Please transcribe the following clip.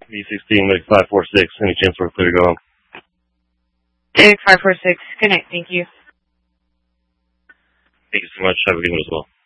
V16, Medic 546. Any chance we're clear to go home? Medic 546, connect, thank you. Thank you so much. Have a good one as well.